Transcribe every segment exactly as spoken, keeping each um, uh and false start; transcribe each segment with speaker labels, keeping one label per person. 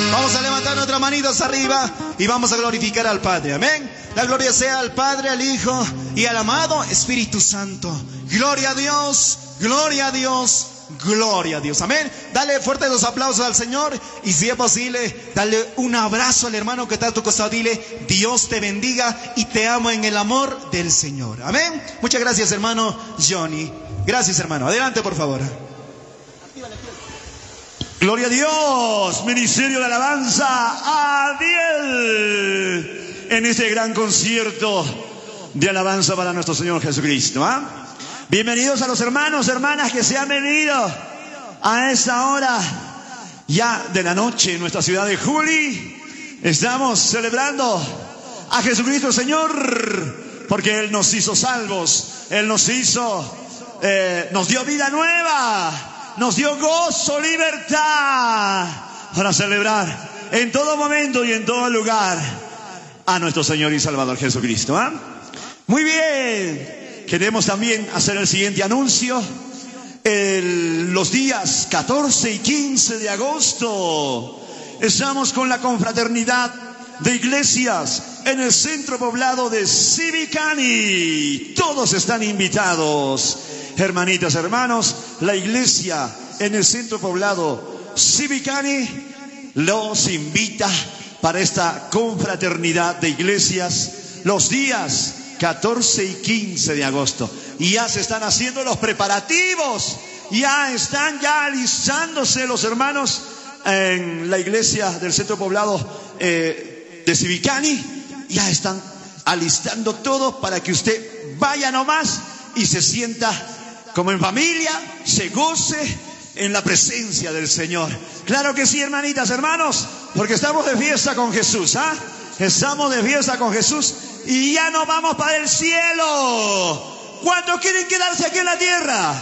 Speaker 1: Vamos a levantar nuestras manitos arriba y vamos a glorificar al Padre. Amén. La gloria sea al Padre, al Hijo y al amado Espíritu Santo. Gloria a Dios, gloria a Dios, gloria a Dios. Amén. Dale fuertes los aplausos al Señor. Y si es posible, dale un abrazo al hermano que está a tu costado. Dile: Dios te bendiga y te amo en el amor del Señor. Amén. Muchas gracias, hermano Johnny. Gracias, hermano. Adelante, por favor.
Speaker 2: Gloria a Dios, ministerio de alabanza, Adiel, en este gran concierto de alabanza para nuestro Señor Jesucristo. ¿eh? Bienvenidos a los hermanos, hermanas que se han venido a esta hora ya de la noche en nuestra ciudad de Juli. Estamos celebrando a Jesucristo Señor, porque Él nos hizo salvos, Él nos hizo, eh, nos dio vida nueva. Nos dio gozo, libertad para celebrar en todo momento y en todo lugar a nuestro Señor y Salvador Jesucristo. ¿eh? Muy bien, queremos también hacer el siguiente anuncio. El, los días catorce y quince de agosto estamos con la confraternidad de iglesias en el centro poblado de Sibicani. Todos están invitados. Hermanitas, hermanos, la iglesia en el centro poblado Sibicani los invita para esta confraternidad de iglesias los días catorce y quince de agosto. Y ya se están haciendo los preparativos, ya están ya alistándose los hermanos en la iglesia del centro poblado eh, de Sibicani. Ya están alistando todo para que usted vaya nomás y se sienta como en familia, se goce en la presencia del Señor. Claro que sí, hermanitas, hermanos, porque estamos de fiesta con Jesús. ¿ah? Estamos de fiesta con Jesús y ya nos vamos para el cielo. ¿Cuántos quieren quedarse aquí en la tierra?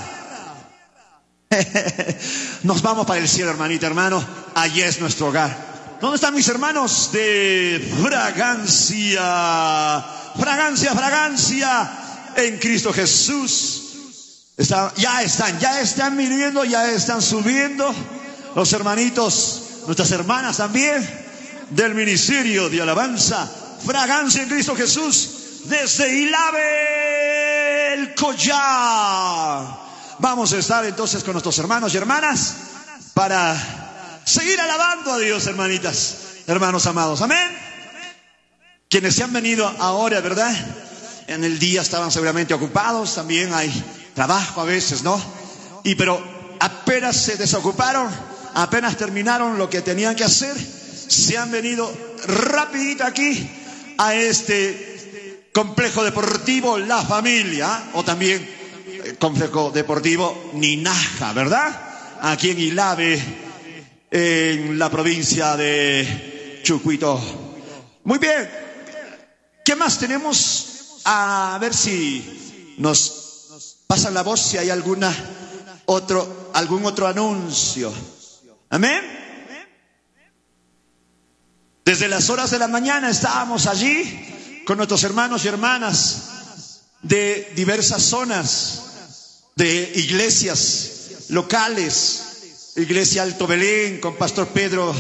Speaker 2: Nos vamos para el cielo, hermanita, hermano. Allí es nuestro hogar. ¿Dónde están mis hermanos de fragancia? Fragancia, fragancia en Cristo Jesús. Está, ya están, ya están viniendo, ya están subiendo los hermanitos, nuestras hermanas también del ministerio de alabanza, fragancia en Cristo Jesús, desde Ilave, el Collar. Vamos a estar entonces con nuestros hermanos y hermanas para seguir alabando a Dios, hermanitas, hermanos amados. Amén. Quienes se han venido ahora, ¿verdad? En el día estaban seguramente ocupados, también hay trabajo a veces, ¿no? Y pero apenas se desocuparon, apenas terminaron lo que tenían que hacer, se han venido rapidito aquí a este complejo deportivo La Familia, o también complejo deportivo Ninaja, ¿verdad? Aquí en Ilave, en la provincia de Chucuito. Muy bien, ¿qué más tenemos? A ver si nos pasan la voz si hay alguna otro, algún otro anuncio. Amén. Desde las horas de la mañana estábamos allí con nuestros hermanos y hermanas de diversas zonas, de iglesias locales, Iglesia Alto Belén con Pastor Pedro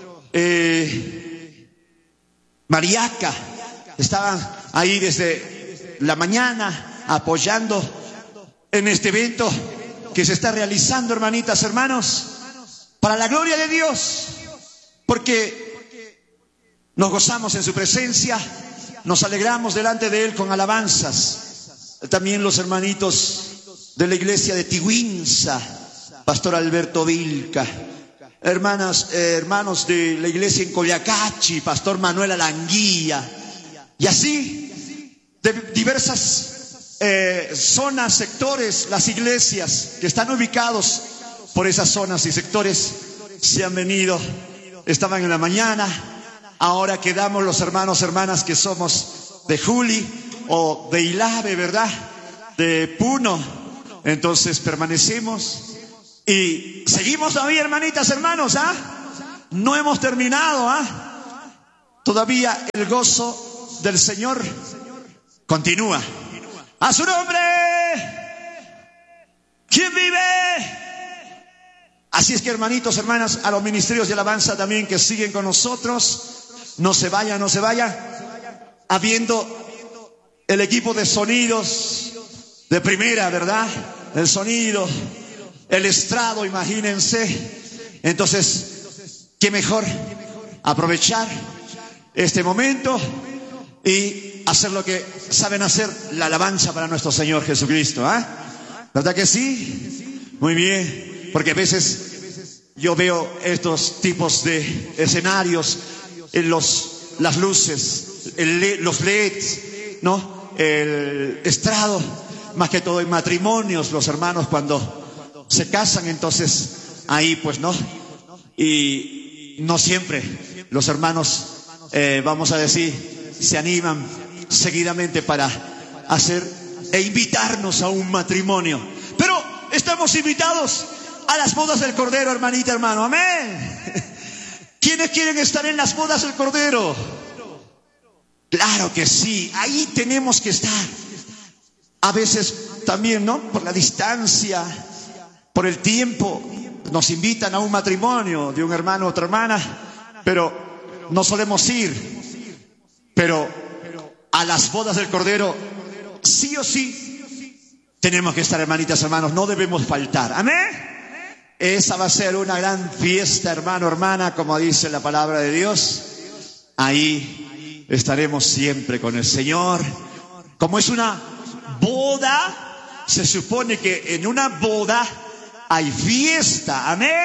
Speaker 2: eh, Mariaca. Estaban ahí desde la mañana apoyando en este evento que se está realizando, hermanitas, hermanos, para la gloria de Dios, porque nos gozamos en su presencia, nos alegramos delante de Él con alabanzas. También los hermanitos de la iglesia de Tihuinza, Pastor Alberto Vilca, hermanas, eh, hermanos de la iglesia en Coyacachi, Pastor Manuel Alanguía, y así de diversas Eh, zonas, sectores, las iglesias que están ubicados por esas zonas y sectores se han venido, estaban en la mañana, ahora quedamos los hermanos, hermanas que somos de Juli o de Ilave, ¿verdad? De Puno, entonces permanecemos y seguimos todavía, hermanitas, hermanos, ¿ah? No hemos terminado, ¿ah? Todavía el gozo del Señor continúa. A su nombre, ¿quién vive? Así es que, hermanitos, hermanas, a los ministerios de alabanza también que siguen con nosotros, no se vaya, no se vaya, habiendo el equipo de sonidos de primera, ¿verdad? El sonido, el estrado, imagínense. Entonces, qué mejor aprovechar este momento y hacer lo que saben hacer, la alabanza para nuestro Señor Jesucristo, ¿ah? ¿eh? ¿Verdad que sí? Muy bien, porque a veces yo veo estos tipos de escenarios, en los, las luces, el, los L E Ds, ¿no? El estrado, más que todo en matrimonios, los hermanos cuando se casan, entonces ahí pues no, y no siempre los hermanos, eh, vamos a decir, se animan seguidamente para hacer e invitarnos a un matrimonio, pero estamos invitados a las bodas del Cordero, hermanita, hermano, amén. ¿Quiénes quieren estar en las bodas del Cordero? Claro que sí, ahí tenemos que estar. A veces también, ¿no? Por la distancia, por el tiempo, nos invitan a un matrimonio de un hermano o otra hermana, pero no solemos ir. Pero a las bodas del Cordero, sí o sí, tenemos que estar, hermanitas, hermanos, no debemos faltar. Amén. Esa va a ser una gran fiesta, hermano, hermana, como dice la palabra de Dios. Ahí estaremos siempre con el Señor. Como es una boda, se supone que en una boda hay fiesta, amén.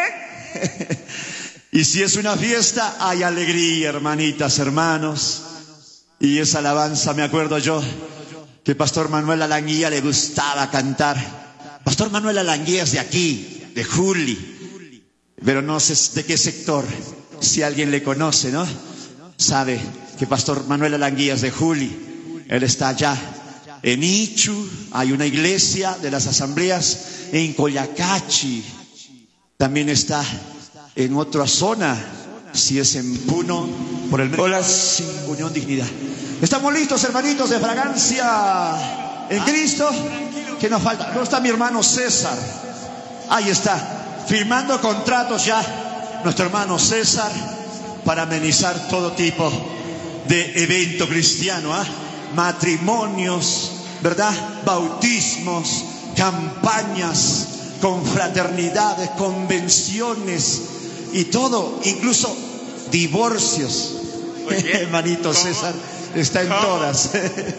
Speaker 2: Y si es una fiesta, hay alegría, hermanitas, hermanos. Y esa alabanza, me acuerdo yo, que Pastor Manuel Alanguía le gustaba cantar. Pastor Manuel Alanguía es de aquí, de Juli, pero no sé de qué sector. Si alguien le conoce, ¿no? Sabe que Pastor Manuel Alanguía es de Juli. Él está allá en Ichu, hay una iglesia de las asambleas en Coyacachi. También está en otra zona, si es en Puno, por el Hola, sí. Unión Dignidad. Estamos listos, hermanitos, de fragancia en Cristo. ¿Qué nos falta? ¿Dónde está mi hermano César? Ahí está, firmando contratos ya, nuestro hermano César, para amenizar todo tipo de evento cristiano, ¿ah? Matrimonios, ¿verdad? Bautismos, campañas, confraternidades, convenciones y todo, incluso divorcios. Hermanito César está en todas.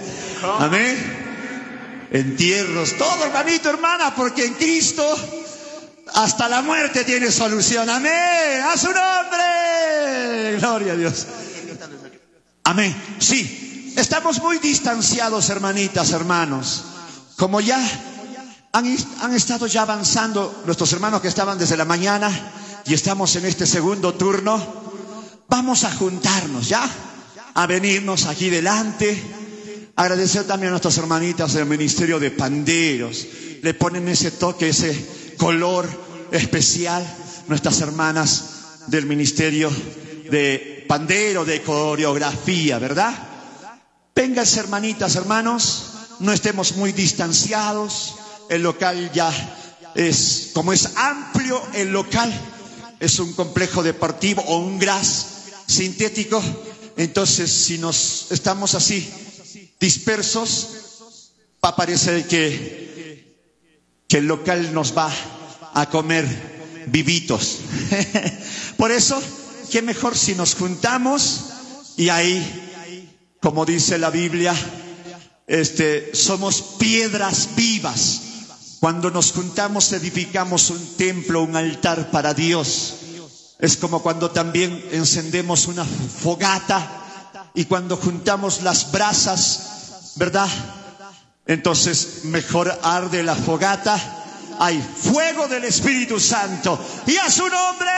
Speaker 2: Amén. Entierros, todo, hermanito, hermana, porque en Cristo hasta la muerte tiene solución. Amén. A su nombre. Gloria a Dios. Amén. Sí, estamos muy distanciados, hermanitas, hermanos. Como ya han, han estado ya avanzando nuestros hermanos que estaban desde la mañana y estamos en este segundo turno, vamos a juntarnos ya, a venirnos aquí delante. Agradecer también a nuestras hermanitas del Ministerio de Panderos. Le ponen ese toque, ese color especial. Nuestras hermanas del Ministerio de Pandero, de Coreografía, ¿verdad? Vénganse, hermanitas, hermanos. No estemos muy distanciados. El local ya es, como es amplio el local, es un complejo deportivo o un gras sintético. Entonces, si nos estamos así dispersos, va a parecer que, que el local nos va a comer vivitos. Por eso, qué mejor si nos juntamos y ahí, como dice la Biblia, este, somos piedras vivas. Cuando nos juntamos edificamos un templo, un altar para Dios. Es como cuando también encendemos una fogata y cuando juntamos las brasas, ¿verdad? Entonces mejor arde la fogata. Hay fuego del Espíritu Santo. Y a su nombre,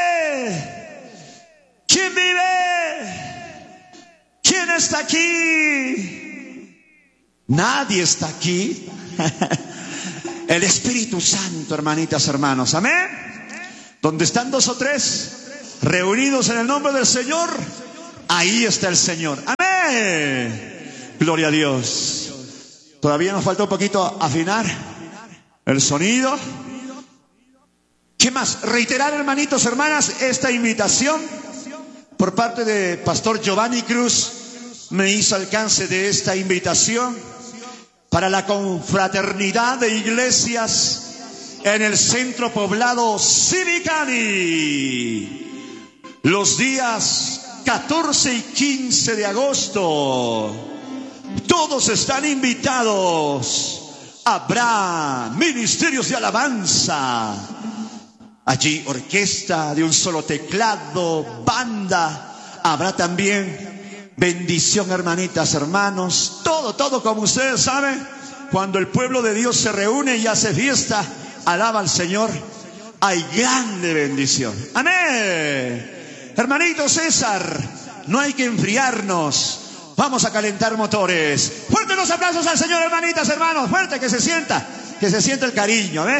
Speaker 2: ¿quién vive? ¿Quién está aquí? Nadie está aquí. El Espíritu Santo, hermanitas, hermanos. Amén. Donde están dos o tres reunidos en el nombre del Señor, ahí está el Señor. Amén. Gloria a Dios. Todavía nos falta un poquito afinar el sonido. ¿Qué más? Reiterar, hermanitos, hermanas, esta invitación por parte de Pastor Giovanni Cruz. Me hizo alcance de esta invitación para la confraternidad de iglesias en el centro poblado Civicani, los días catorce y quince de agosto. Todos están invitados. Habrá ministerios de alabanza. Allí orquesta de un solo teclado, banda. Habrá también bendición, hermanitas, hermanos. Todo, todo como ustedes saben. Cuando el pueblo de Dios se reúne y hace fiesta, alaba al Señor, hay grande bendición. Amén. Hermanito César, no hay que enfriarnos. Vamos a calentar motores. Fuerte los aplausos al Señor, hermanitas, hermanos. Fuerte, que se sienta, que se sienta el cariño. ¿Ves?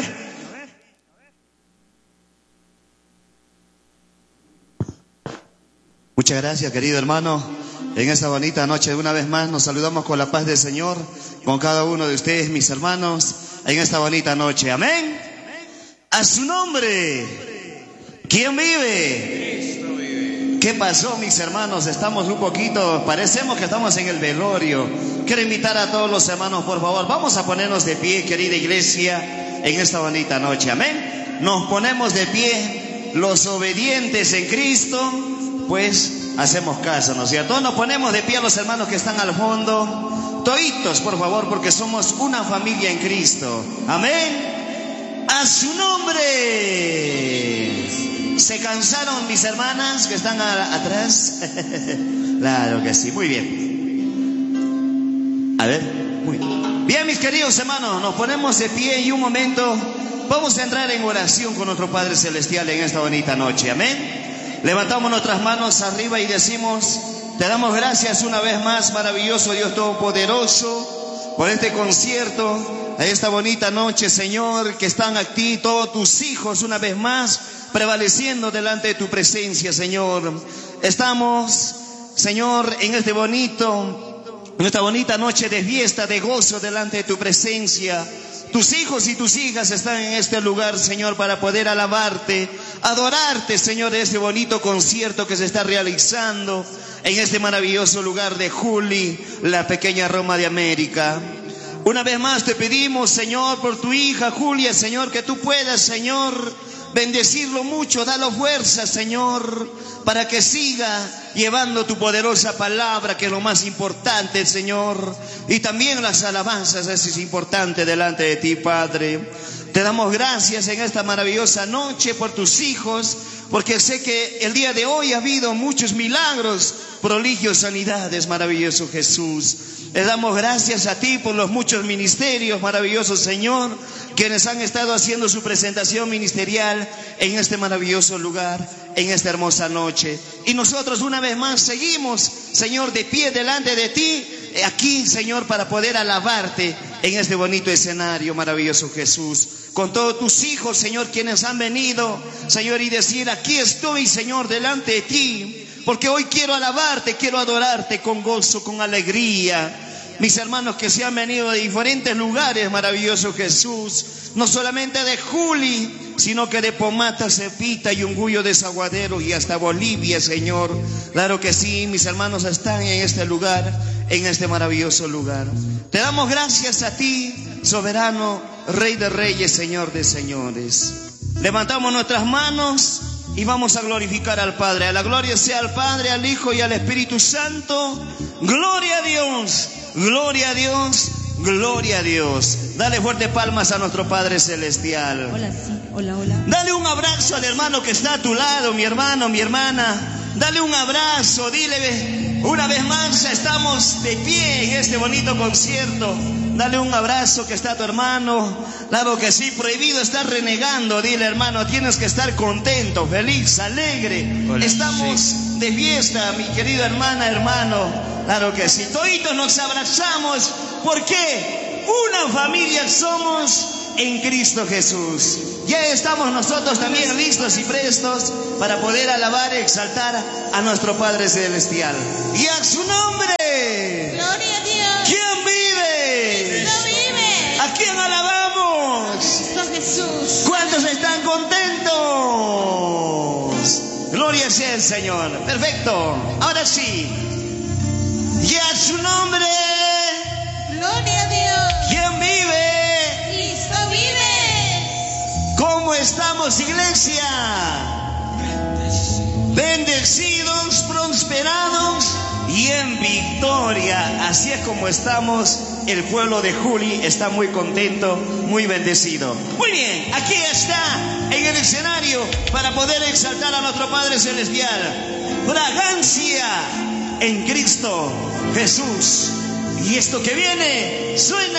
Speaker 1: Muchas gracias, querido hermano. En esta bonita noche, una vez más, nos saludamos con la paz del Señor, con cada uno de ustedes, mis hermanos, en esta bonita noche. Amén. A su nombre. ¿Quién vive? ¿Qué pasó, mis hermanos? Estamos un poquito, parecemos que estamos en el velorio. Quiero invitar a todos los hermanos, por favor, vamos a ponernos de pie, querida iglesia, en esta bonita noche. Amén. Nos ponemos de pie, los obedientes en Cristo, pues hacemos caso, ¿no es cierto? Nos ponemos de pie a los hermanos que están al fondo, toditos, por favor, porque somos una familia en Cristo. Amén. A su nombre. ¿Se cansaron mis hermanas que están a, atrás? Claro que sí, muy bien. A ver, muy bien. Bien, mis queridos hermanos, nos ponemos de pie y un momento vamos a entrar en oración con nuestro Padre Celestial en esta bonita noche. Amén. Levantamos nuestras manos arriba y decimos: te damos gracias una vez más, maravilloso Dios Todopoderoso, por este concierto, a esta bonita noche, Señor, que están aquí todos tus hijos una vez más, prevaleciendo delante de tu presencia, Señor. Estamos, Señor, en este bonito, en esta bonita noche de fiesta, de gozo delante de tu presencia. Tus hijos y tus hijas están en este lugar, Señor, para poder alabarte, adorarte, Señor, de este bonito concierto que se está realizando en este maravilloso lugar de Juli, la pequeña Roma de América. Una vez más te pedimos, Señor, por tu hija Julia, Señor, que tú puedas, Señor, bendecirlo mucho, dalo fuerza, Señor, para que siga llevando tu poderosa palabra, que es lo más importante, Señor. Y también las alabanzas, eso es importante delante de ti, Padre. Te damos gracias en esta maravillosa noche por tus hijos, porque sé que el día de hoy ha habido muchos milagros, prodigios, sanidades, maravilloso Jesús. Le damos gracias a ti por los muchos ministerios, maravilloso Señor, quienes han estado haciendo su presentación ministerial en este maravilloso lugar, en esta hermosa noche. Y nosotros una vez más seguimos, Señor, de pie delante de ti, aquí, Señor, para poder alabarte en este bonito escenario, maravilloso Jesús. Con todos tus hijos, Señor, quienes han venido, Señor, y decir: aquí estoy, Señor, delante de ti, porque hoy quiero alabarte, quiero adorarte con gozo, con alegría. Mis hermanos que se han venido de diferentes lugares, maravilloso Jesús, no solamente de Juli, sino que de Pomata, Cepita, Yunguyo, Desaguadero y hasta Bolivia, Señor. Claro que sí, mis hermanos están en este lugar, en este maravilloso lugar. Te damos gracias a ti, soberano, Rey de Reyes, Señor de Señores. Levantamos nuestras manos y vamos a glorificar al Padre. A la gloria sea al Padre, al Hijo y al Espíritu Santo. Gloria a Dios, gloria a Dios, gloria a Dios. Dale fuerte palmas a nuestro Padre Celestial.
Speaker 3: Hola, sí, hola, hola.
Speaker 1: Dale un abrazo al hermano que está a tu lado, mi hermano, mi hermana. Dale un abrazo, dile: una vez más estamos de pie en este bonito concierto. Dale un abrazo que está a tu hermano. Claro que sí, prohibido estar renegando. Dile: hermano, tienes que estar contento, feliz, alegre. Hola, estamos sí. de fiesta, mi querida hermana, hermano. Claro que sí, toditos nos abrazamos. ¿Por qué? Una familia somos en Cristo Jesús. Ya estamos nosotros también listos y prestos para poder alabar y exaltar a nuestro Padre Celestial. Y a su nombre.
Speaker 3: Gloria a Dios.
Speaker 1: ¿Quién vive?
Speaker 3: Cristo vive.
Speaker 1: ¿A quién alabamos?
Speaker 3: Cristo Jesús.
Speaker 1: ¿Cuántos están contentos?
Speaker 4: Gloria sea el Señor. Perfecto. Ahora sí. Y a su nombre.
Speaker 3: Gloria a Dios.
Speaker 4: ¿Quién vive?
Speaker 3: Cristo vive.
Speaker 4: ¿Cómo estamos, iglesia? Bendecidos, prosperados y en victoria. Así es como estamos. El pueblo de Juli está muy contento, muy bendecido. Muy bien, aquí está en el escenario para poder exaltar a nuestro Padre Celestial. Fragancia en Cristo Jesús. Y esto que viene suena.